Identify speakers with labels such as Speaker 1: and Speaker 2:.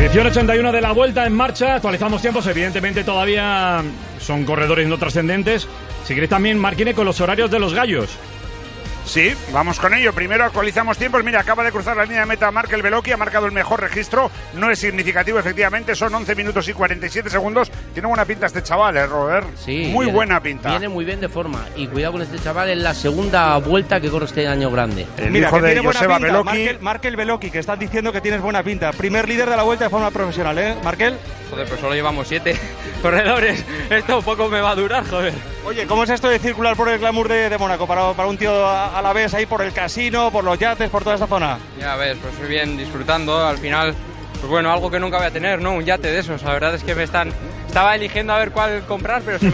Speaker 1: Edición 81 de la Vuelta en marcha. Actualizamos tiempos, evidentemente todavía son corredores no trascendentes. Si queréis también, Marquine, con los horarios de los gallos.
Speaker 2: Sí, vamos con ello. Primero actualizamos tiempos. Mira, acaba de cruzar la línea de meta Markel Beloki, ha marcado el mejor registro. No es significativo, efectivamente, son 11 minutos y 47 segundos. Tiene buena pinta este chaval, Robert.
Speaker 3: Sí,
Speaker 2: muy buena pinta.
Speaker 3: Viene muy bien de forma. Y cuidado con este chaval, en la segunda vuelta que corre este año grande.
Speaker 2: El hijo de Joseba Beloki.
Speaker 4: Markel Beloki, que están diciendo que tienes buena pinta. Primer líder de la Vuelta de forma profesional, ¿eh, Markel?
Speaker 5: Joder, pues solo llevamos 7 corredores. Esto poco me va a durar, joder.
Speaker 4: Oye, ¿cómo es esto de circular por el glamour de Mónaco? Para un tío a la vez ahí por el casino, por los yates, por toda esta zona.
Speaker 5: Ya ves, pues estoy bien disfrutando. Al final, pues bueno, algo que nunca voy a tener, ¿no? Un yate de esos. La verdad es que estaba eligiendo a ver cuál comprar, pero se